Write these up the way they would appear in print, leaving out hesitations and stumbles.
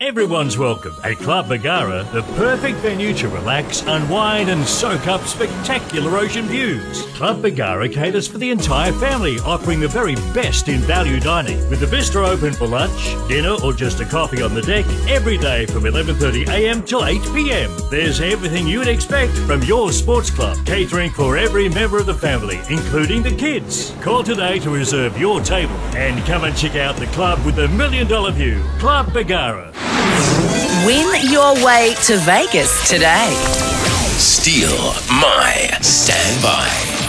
Everyone's welcome at Club Bargara, the perfect venue to relax, unwind and soak up spectacular ocean views. Club Bargara caters for the entire family, offering the very best in value dining, with the bistro open for lunch, dinner or just a coffee on the deck every day from 11:30am till 8pm. There's everything you'd expect from your sports club, catering for every member of the family, including the kids. Call today to reserve your table and come and check out the club with the $1 million view. Club Bargara. Win your way to Vegas today. Steal my standby.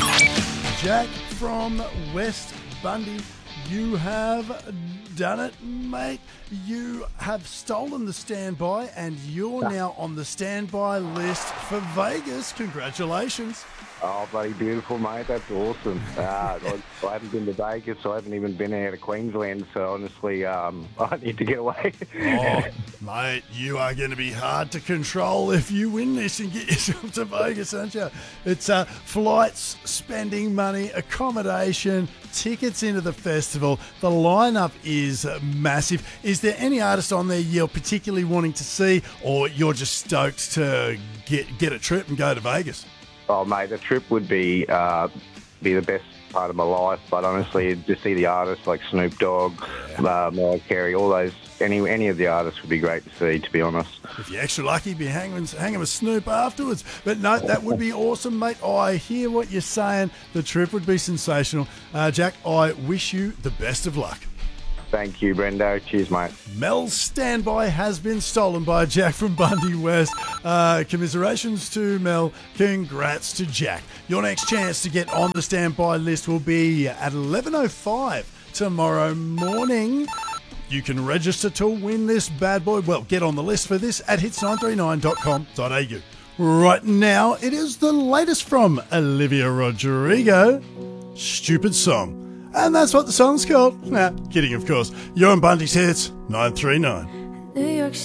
Jack from West Bundy, you have done it, mate. You have stolen the standby and you're now on the standby list for Vegas. Congratulations. Oh, bloody beautiful, mate. That's awesome. I haven't been to Vegas. I haven't even been out of Queensland. So, honestly, I need to get away. Oh, mate, you are going to be hard to control if you win this and get yourself to Vegas, aren't you? It's flights, spending money, accommodation, tickets into the festival. The lineup is massive. Is there any artist on there you're particularly wanting to see, or you're just stoked to get a trip and go to Vegas? Oh, mate, the trip would be the best part of my life. But honestly, to see the artists like Snoop Dogg, Mariah Carey, all those, any of the artists would be great to see, to be honest. If you're extra lucky, be hanging with Snoop afterwards. But no, that would be awesome, mate. I hear what you're saying. The trip would be sensational. Jack, I wish you the best of luck. Thank you, Brendo. Cheers, mate. Mel's standby has been stolen by Jack from Bundy West. Commiserations to Mel. Congrats to Jack. Your next chance to get on the standby list will be at 11:05 tomorrow morning. You can register to win this bad boy. Well, get on the list for this at hits939.com.au. Right now, it is the latest from Olivia Rodrigo. Stupid Song. And that's what the song's called. Nah, kidding, of course. You're on Bundy's Hits 939. New York